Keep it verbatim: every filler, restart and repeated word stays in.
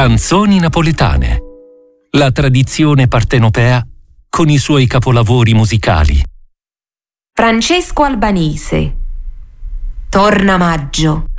Canzoni napoletane. La tradizione partenopea con i suoi capolavori musicali. Francesco Albanese. Torna maggio.